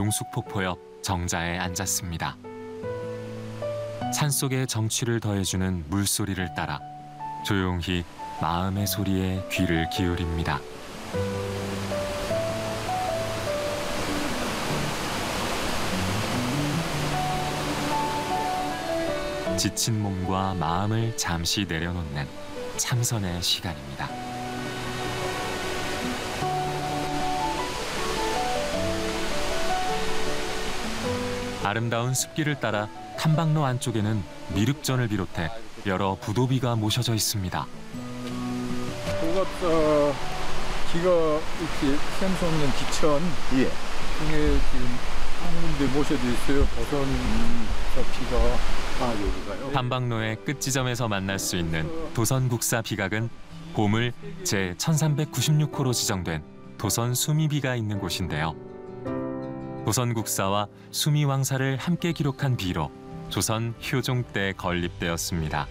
동숙폭포 옆 정자에 앉았습니다. 산속의 정취를 더해주는 물소리를 따라 조용히 마음의 소리에 귀를 기울입니다. 지친 몸과 마음을 잠시 내려놓는 참선의 시간입니다. 아름다운 숲길을 따라 탐방로 안쪽에는 미륵전을 비롯해 여러 부도비가 모셔져 있습니다. 도갑사 기가 이렇게 샘솟는 기천 중에 지금 한 군데 모셔져 있어요. 도선국사 비가. 여기가요. 탐방로의 끝지점에서 만날 수 있는 도선국사 비각은 보물 제1396호로 지정된 도선 수미비가 있는 곳인데요. 도선국사와 수미왕사를 함께 기록한 비로 조선 효종 때 건립되었습니다.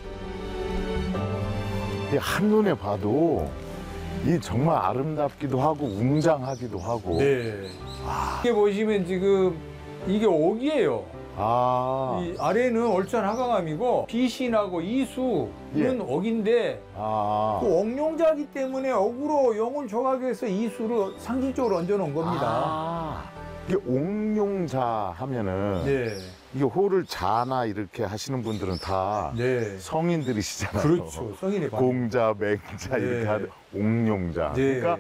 한눈에 봐도 이 정말 아름답기도 하고 웅장하기도 하고. 네. 이게 보시면 지금 이게 옥이에요. 이 아래는 얼천 하강암이고 비신하고 이수는 옥인데 그 옥룡자이기 때문에 옥으로 용을 조각해서 이수로 상징적으로 얹어놓은 겁니다. 이게 옥룡자 하면은 이게 호를 자나 이렇게 하시는 분들은 다 성인들이시잖아요. 그렇죠. 성인의 공자, 맹자 이렇게 하는 옥룡자. 그러니까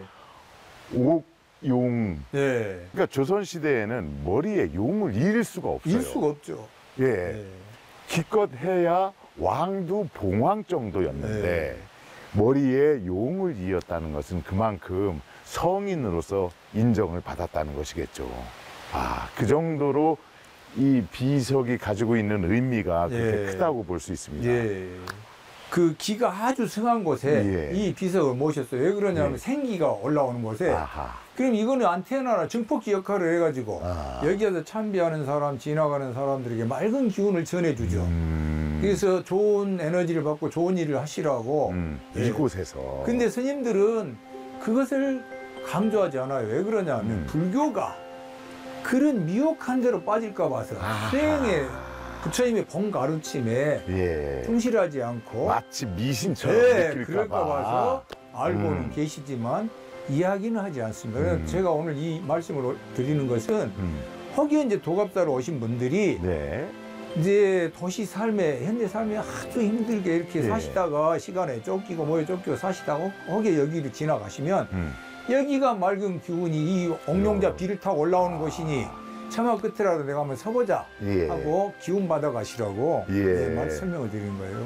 옥용. 그러니까 조선 시대에는 머리에 용을 잃을 수가 없어요. 잃을 수가 없죠. 기껏 해야 왕두 봉황 정도였는데 머리에 용을 이었다는 것은 그만큼 성인으로서 인정을 받았다는 것이겠죠. 그 정도로 이 비석이 가지고 있는 의미가 그렇게 크다고 볼 수 있습니다. 그 기가 아주 성한 곳에 이 비석을 모셨어요. 왜 그러냐면 생기가 올라오는 곳에 그럼 이거는 안테나나 증폭기 역할을 해가지고 여기에서 참배하는 사람, 지나가는 사람들에게 맑은 기운을 전해주죠. 그래서 좋은 에너지를 받고 좋은 일을 하시라고 이곳에서. 근데 스님들은 그것을 강조하지 않아요. 왜 그러냐면 불교가 그런 미혹한 대로 빠질까 봐서 수행에 부처님의 본 가르침에 충실하지 않고 마치 미신처럼 느낄까 그럴까 봐서 알고는 계시지만 이야기는 하지 않습니다. 그래서 제가 오늘 이 말씀을 드리는 것은 혹여 이제 도갑사로 오신 분들이 이제 도시 삶에 현대 삶에 아주 힘들게 이렇게 사시다가 시간에 쫓기고 뭐에 쫓기고 사시다가 혹여 여기를 지나가시면 여기가 맑은 기운이 이 옥룡자 비를 타고 올라오는 곳이니 처마 끝이라도 내가 한번 서보자 하고 기운 받아 가시라고 설명을 드리는 거예요.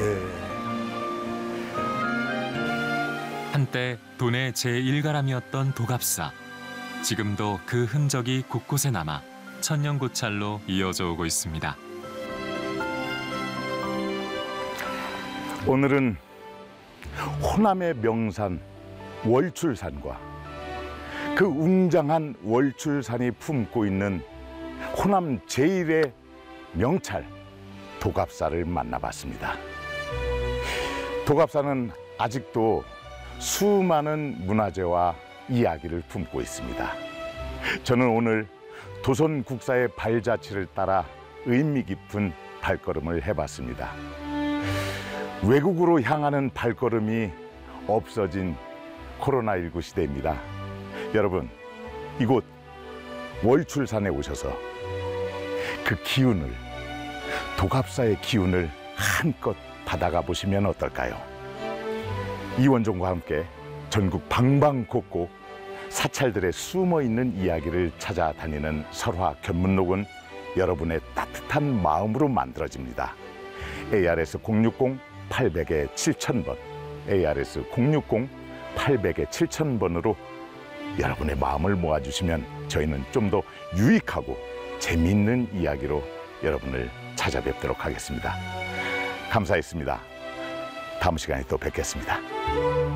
한때 돈의 제1가람이었던 도갑사. 지금도 그 흔적이 곳곳에 남아 천년고찰로 이어져 오고 있습니다. 오늘은 호남의 명산 월출산과 그 웅장한 월출산이 품고 있는 호남 제1의 명찰 도갑사를 만나봤습니다. 도갑사는 아직도 수많은 문화재와 이야기를 품고 있습니다. 저는 오늘 도선국사의 발자취를 따라 의미 깊은 발걸음을 해봤습니다. 외국으로 향하는 발걸음이 없어진 코로나19 시대입니다. 여러분, 이곳 월출산에 오셔서 그 기운을, 도갑사의 기운을 한껏 받아가 보시면 어떨까요? 이원종과 함께 전국 방방곡곡 사찰들의 숨어있는 이야기를 찾아다니는 설화 견문록은 여러분의 따뜻한 마음으로 만들어집니다. ARS 060-800-7000번, ARS 060-800-7000번으로 여러분의 마음을 모아주시면 저희는 좀 더 유익하고 재미있는 이야기로 여러분을 찾아뵙도록 하겠습니다. 감사했습니다. 다음 시간에 또 뵙겠습니다.